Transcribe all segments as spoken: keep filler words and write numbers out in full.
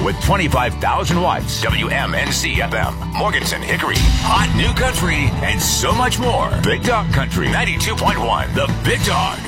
with twenty-five thousand watts. W M N C F M, Morganton, Hickory, hot new country, and so much more. Big Dog Country, ninety-two point one, The Big Dog.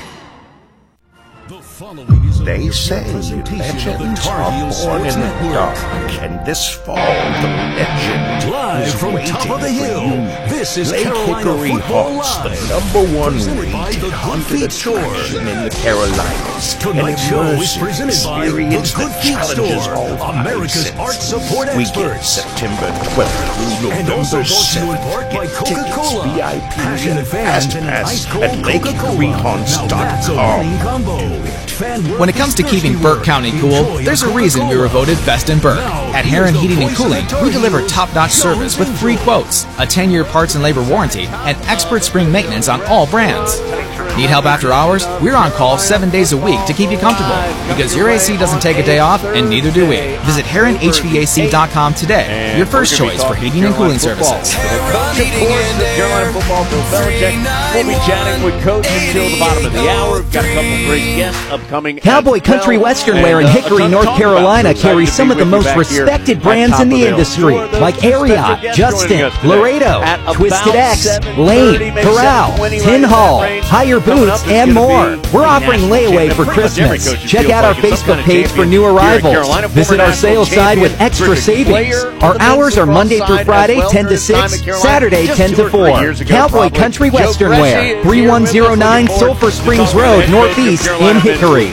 They say legends are born in the dark, and this fall the legend Live is from waiting top of the for hill, you. this is Lake Carolina Hickory Football Hawks, Live, the number one presented by rated the haunted Good Feet Store. attraction in the Carolinas. Tonight's An show is immersive presented by the experience Good that Feet challenges Store, all America's horizons. art support Weekend, experts. September twelfth through And November also brought to you in seventh. part by Get Coca-Cola. tickets, V I Ps, Passionate and fans and an Fast ice Pass cold at Lake Coca-Cola. Hickory Haunts Now dot that's a com. winning combo. Fan work When it comes to is keeping thirsty Burke work. County cool, Enjoy there's a your reason we were Coca-Cola. voted best in Burke. Now, At here's Heron the Heating and voice of Cooling, the Tar we deliver Heels, top-notch Joe service with Angel. free quotes, a ten-year parts and labor warranty, and expert spring maintenance on all brands. Need help after hours? We're on call seven days a week to keep you comfortable, because your A C doesn't take a day off, and neither do we. Visit Heron H V A C dot com today, your first choice for heating and cooling services. Carolina football, Bill Belichick. We'll be chatting with Coach until the bottom of the hour. We've got a couple of great guests upcoming. Cowboy Country Western Wear in Hickory, North Carolina carries some of the most respected brands in the industry, like Ariat, Justin, Laredo, Twisted X, Lane, Corral, Tin Hall, Higher Boots, and more. We're offering layaway for Christmas. Check out our Facebook page for new arrivals. Visit our sales side with extra savings. Our hours are Monday through Friday, ten to six, Saturday, ten to four. Cowboy Country Western Wear, three one zero nine Sulphur Springs Road, Northeast in Hickory.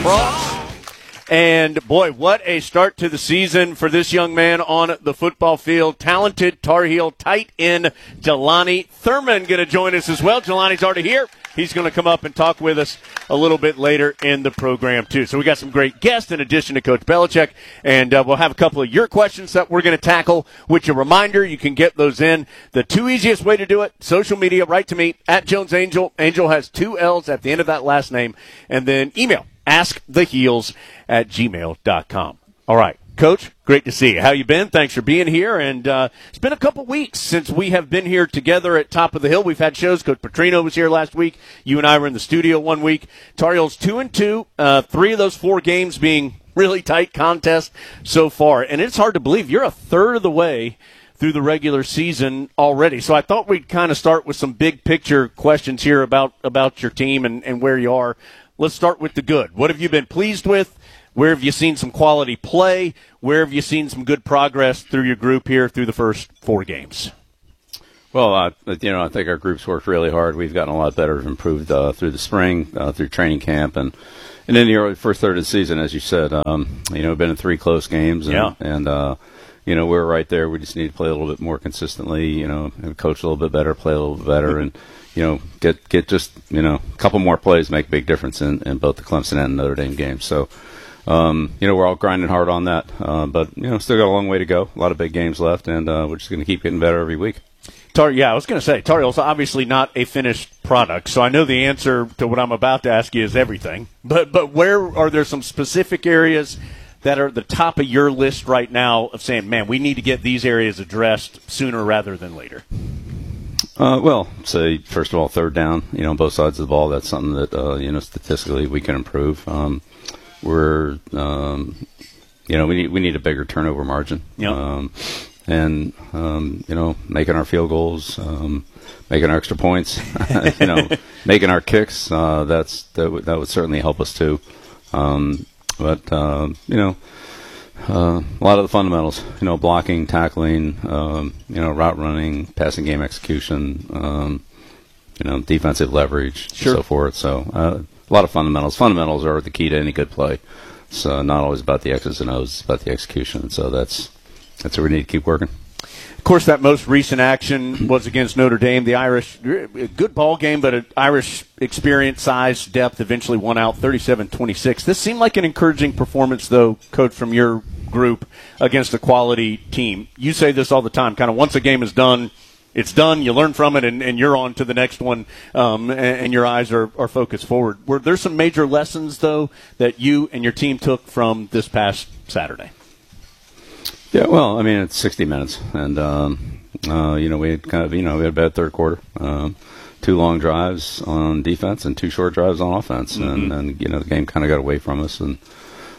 And, boy, what a start to the season for this young man on the football field. Talented Tar Heel tight end Jelani Thurman going to join us as well. Jelani's already here. He's going to come up and talk with us a little bit later in the program, too. So we got some great guests in addition to Coach Belichick, and uh, we'll have a couple of your questions that we're going to tackle. Which a reminder, you can get those in. The two easiest way to do it, social media, write to me, at Jones Angel. Angel has two L's at the end of that last name. And then email, asktheheels at gmail dot com. All right. Coach, great to see you. How you been? Thanks for being here. And uh, it's been a couple weeks since we have been here together at Top of the Hill. We've had shows. Coach Petrino was here last week. You and I were in the studio one week. Tar Heels two and two. Uh, three of those four games being really tight contests so far. And it's hard to believe you're a third of the way through the regular season already. So I thought we'd kind of start with some big picture questions here about about your team and, and where you are. Let's start with the good. What have you been pleased with? Where have you seen some quality play? Where have you seen some good progress through your group here through the first four games? Well, uh, you know, I think our group's worked really hard. We've gotten a lot better, improved uh, through the spring, uh, through training camp, and and in the early first third of the season, as you said. Um, you know, we've been in three close games, and, yeah. and uh, you know, we're right there. We just need to play a little bit more consistently. You know, and coach a little bit better, play a little bit better, and you know, get get just you know a couple more plays make a big difference in, in both the Clemson and Notre Dame games. So. Um, you know, we're all grinding hard on that, uh, but, you know, still got a long way to go. A lot of big games left, and uh, we're just going to keep getting better every week. Tar, yeah, I was going to say, Tar Heels obviously not a finished product, so I know the answer to what I'm about to ask you is everything. But but where are there some specific areas that are at the top of your list right now of saying, man, we need to get these areas addressed sooner rather than later? Uh, well, say, first of all, third down, you know, on both sides of the ball. That's something that, uh, you know, statistically we can improve. Um We're, um, you know, we need we need a bigger turnover margin, yep. um, and um, you know, making our field goals, um, making our extra points, you know, making our kicks. Uh, that's that would that would certainly help us too. Um, but uh, you know, uh, a lot of the fundamentals, you know, blocking, tackling, um, you know, route running, passing game execution, um, you know, defensive leverage, sure. and so forth. So. Uh, A lot of fundamentals. Fundamentals are the key to any good play. It's uh, not always about the X's and O's. It's about the execution. So that's that's where we need to keep working. Of course, that most recent action was against Notre Dame. The Irish, a good ball game, but an Irish experience, size, depth eventually won out thirty-seven twenty-six. This seemed like an encouraging performance, though, Coach, from your group against a quality team. You say this all the time, kind of once a game is done, it's done, you learn from it, and, and you're on to the next one, um, and, and your eyes are, are focused forward. Were there some major lessons, though, that you and your team took from this past Saturday? Yeah, well, I mean, it's sixty minutes, and, um, uh, you know, we had kind of, you know, we had a bad third quarter, um, two long drives on defense and two short drives on offense, mm-hmm. and, and, you know, the game kind of got away from us, and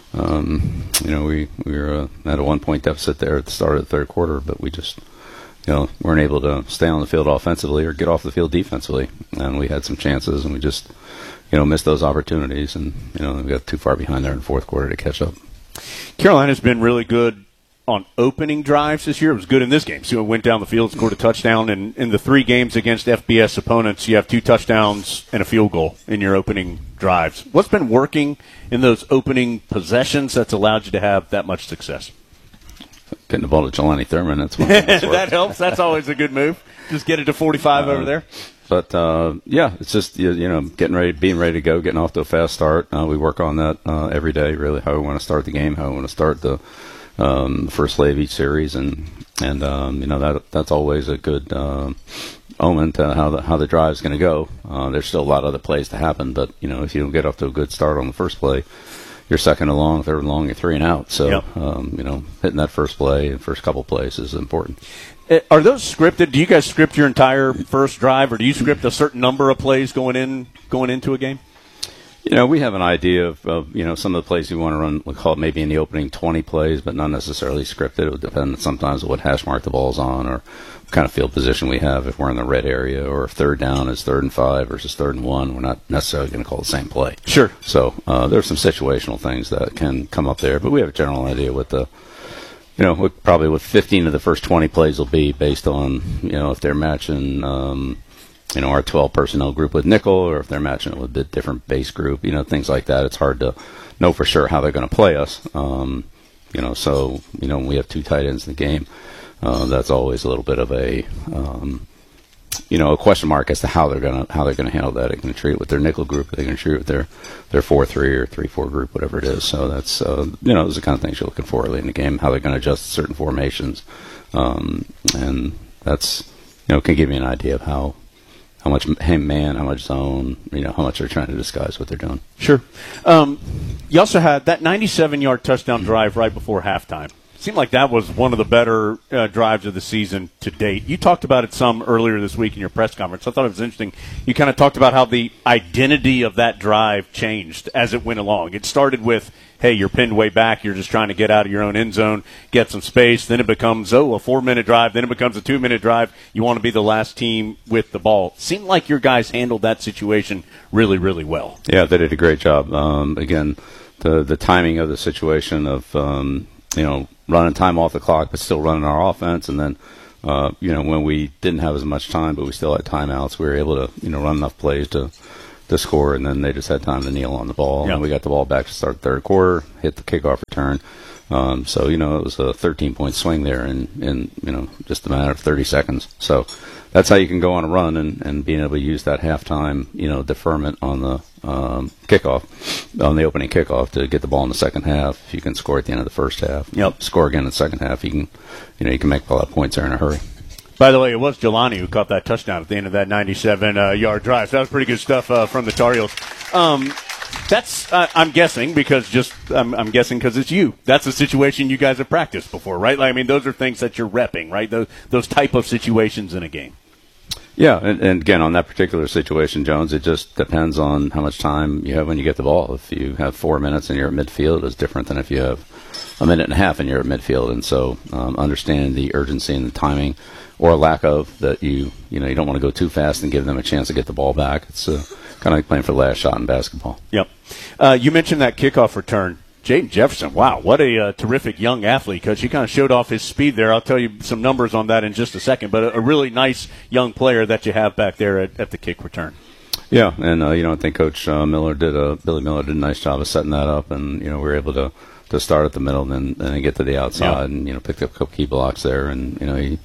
um, you know, we, we were uh, at a one-point deficit there at the start of the third quarter, but we just, you know, weren't able to stay on the field offensively or get off the field defensively. And we had some chances, and we just, you know, missed those opportunities. And, you know, we got too far behind there in the fourth quarter to catch up. Carolina's been really good on opening drives this year. It was good in this game. So it went down the field, scored a touchdown, and in the three games against F B S opponents, you have two touchdowns and a field goal in your opening drives. What's been working in those opening possessions that's allowed you to have that much success? Getting the ball to Jelani Thurman, that's one thing that's worked. That helps. That's always a good move. Just get it to forty-five uh, over there. But, uh, yeah, it's just, you, you know, getting ready, being ready to go, getting off to a fast start. Uh, we work on that uh, every day, really, how we want to start the game, how we want to start the um, first play of each series. And, and um, you know, that that's always a good uh, omen to how the, how the drive's going to go. Uh, there's still a lot of other plays to happen, but, you know, if you don't get off to a good start on the first play, you're second and long, third and long, you're three and out. So, yep. um, you know, hitting that first play, first couple plays is important. Are those scripted? Do you guys script your entire first drive, or do you script a certain number of plays going in going into a game? You know, we have an idea of, of you know, some of the plays we want to run, we'll call it maybe in the opening twenty plays, but not necessarily scripted. It would depend sometimes on what hash mark the ball's on or what kind of field position we have, if we're in the red area, or if third down is third and five versus third and one. We're not necessarily going to call the same play. Sure. So uh, there's some situational things that can come up there, but we have a general idea what the You know, what, probably what fifteen of the first twenty plays will be based on, you know, if they're matching, um, you know, our twelve personnel group with nickel, or if they're matching it with a different base group, you know, things like that. It's hard to know for sure how they're going to play us. Um, you know, so, you know, when we have two tight ends in the game, uh, that's always a little bit of a, um, you know, a question mark as to how they're going to how they're going to handle that. Are they going to treat it with their nickel group? Are they going to treat it with their their four three or three four group, whatever it is? So that's uh, you know, those are the kind of things you're looking for early in the game. How they're going to adjust to certain formations, um, and that's, you know, can give you an idea of how how much man, how much zone, you know, how much they're trying to disguise what they're doing. Sure. Um, you also had that ninety-seven yard touchdown drive right before halftime. Seemed like that was one of the better uh, drives of the season to date. You talked about it some earlier this week in your press conference. I thought it was interesting. You kind of talked about how the identity of that drive changed as it went along. It started with, hey, you're pinned way back. You're just trying to get out of your own end zone, get some space. Then it becomes, oh, a four-minute drive. Then it becomes a two-minute drive. You want to be the last team with the ball. Seemed like your guys handled that situation really, really well. Yeah, they did a great job. Um, again, the the timing of the situation of, um, you know, running time off the clock, but still running our offense. And then, uh, you know, when we didn't have as much time, but we still had timeouts, we were able to, you know, run enough plays to to score. And then they just had time to kneel on the ball. Yep. And we got the ball back to start the third quarter, hit the kickoff return. Um, so, you know, it was a thirteen-point swing there in, in, you know, just a matter of thirty seconds. So that's how you can go on a run, and, and being able to use that halftime, you know, deferment on the um, kickoff, on the opening kickoff, to get the ball in the second half. If you can score at the end of the first half, yep. score again in the second half, you can, you know, you can make a lot of points there in a hurry. By the way, it was Jelani who caught that touchdown at the end of that ninety-seven yard drive. So that was pretty good stuff uh, from the Tar Heels. Um, That's, uh, I'm guessing, because just, I'm, I'm guessing because it's you. That's a situation you guys have practiced before, right? Like, I mean, those are things that you're repping, right? Those, those type of situations in a game. Yeah, and, and again, on that particular situation, Jones, it just depends on how much time you have when you get the ball. If you have four minutes and you're at midfield, it's different than if you have a minute and a half and you're at midfield. And so um, understanding the urgency and the timing, or lack of, that you, you know, you don't want to go too fast and give them a chance to get the ball back. It's uh, kind of like playing for the last shot in basketball. Yep. Uh, you mentioned that kickoff return. Jaden Jefferson, wow, what a uh, terrific young athlete, because he kind of showed off his speed there. I'll tell you some numbers on that in just a second, but a, a really nice young player that you have back there at, at the kick return. Yeah, and, uh, you know, I think Coach uh, Miller did a, Billy Miller did a nice job of setting that up, and, you know, we were able to, to start at the middle and then, and get to the outside, yep. and, you know, picked up a couple key blocks there, and, you know, he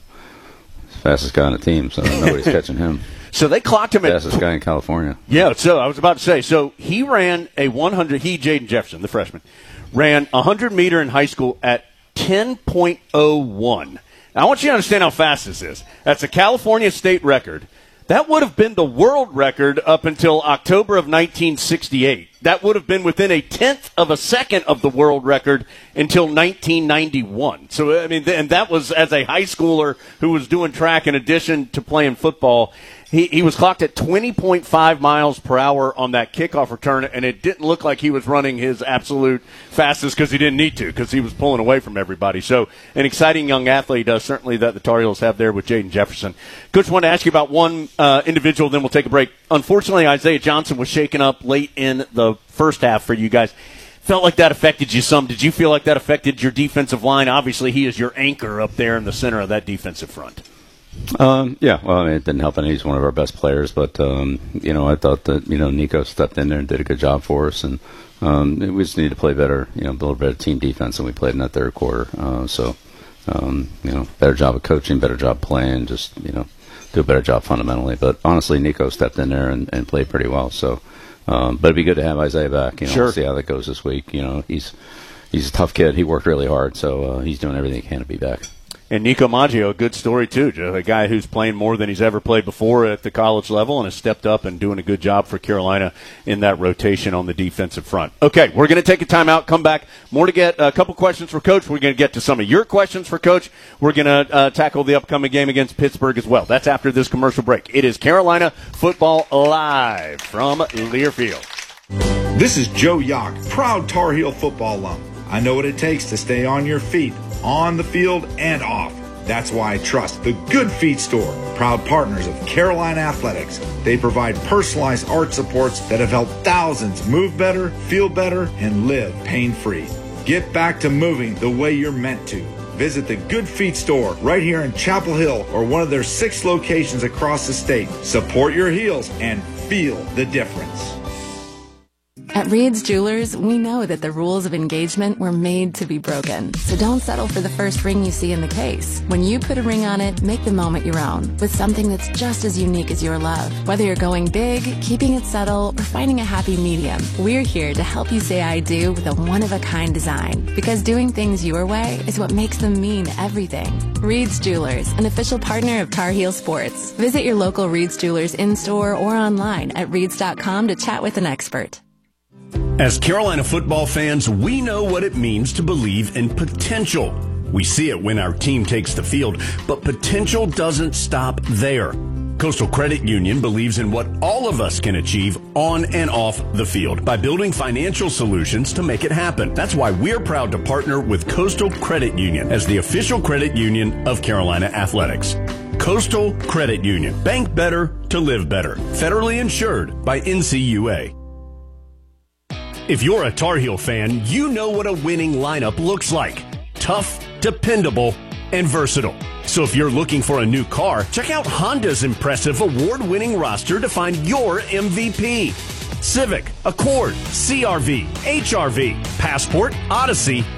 fastest guy on the team, so nobody's catching him. So they clocked him at fastest guy in California. Yeah, so I was about to say, so he ran a one hundred. He, Jaden Jefferson, the freshman, ran a hundred meter in high school at ten point oh one. Now I want you to understand how fast this is. That's a California state record. That would have been the world record up until October of nineteen sixty-eight. That would have been within a tenth of a second of the world record until nineteen ninety-one. So, I mean, and that was as a high schooler who was doing track in addition to playing football. He, he was clocked at twenty point five miles per hour on that kickoff return, and it didn't look like he was running his absolute fastest because he didn't need to, because he was pulling away from everybody. So an exciting young athlete, uh, certainly, that the Tar Heels have there with Jaden Jefferson. Coach, I want to ask you about one uh, individual, then we'll take a break. Unfortunately, Isaiah Johnson was shaken up late in the first half for you guys. Felt like that affected you some. Did you feel like that affected your defensive line? Obviously, he is your anchor up there in the center of that defensive front. Um, yeah, well, I mean, it didn't help any. He's one of our best players, but, um, you know, I thought that, you know, Nico stepped in there and did a good job for us, and um, we just need to play better, you know, build better team defense than we played in that third quarter. Uh, so, um, you know, better job of coaching, better job playing, just, you know, do a better job fundamentally. But honestly, Nico stepped in there and, and played pretty well. So, um, but it'd be good to have Isaiah back, you know, sure. We'll see how that goes this week. You know, he's he's a tough kid. He worked really hard, so uh, he's doing everything he can to be back. And Nico Maggio, a good story, too. A guy who's playing more than he's ever played before at the college level and has stepped up and doing a good job for Carolina in that rotation on the defensive front. Okay, we're going to take a timeout, come back. More to get. A couple questions for Coach. We're going to get to some of your questions for Coach. We're going to uh, tackle the upcoming game against Pittsburgh as well. That's after this commercial break. It is Carolina Football Live from Learfield. This is Joe Yock, proud Tar Heel football alum. I know what it takes to stay on your feet, on the field and off. That's why I trust the Good Feet Store, proud partners of Carolina Athletics. They provide personalized art supports that have helped thousands move better, feel better, and live pain-free. Get back to moving the way you're meant to. Visit the Good Feet Store right here in Chapel Hill or one of their six locations across the state. Support your heels and feel the difference. At Reed's Jewelers, we know that the rules of engagement were made to be broken. So don't settle for the first ring you see in the case. When you put a ring on it, make the moment your own with something that's just as unique as your love. Whether you're going big, keeping it subtle, or finding a happy medium, we're here to help you say I do with a one-of-a-kind design. Because doing things your way is what makes them mean everything. Reed's Jewelers, an official partner of Tar Heel Sports. Visit your local Reed's Jewelers in-store or online at reeds dot com to chat with an expert. As Carolina football fans, we know what it means to believe in potential. We see it when our team takes the field, but potential doesn't stop there. Coastal Credit Union believes in what all of us can achieve on and off the field by building financial solutions to make it happen. That's why we're proud to partner with Coastal Credit Union as the official credit union of Carolina Athletics. Coastal Credit Union. Bank better to live better. Federally insured by N C U A. If you're a Tar Heel fan, you know what a winning lineup looks like. Tough, dependable, and versatile. So if you're looking for a new car, check out Honda's impressive award-winning roster to find your M V P. Civic, Accord, C R V, H R V, Passport, Odyssey,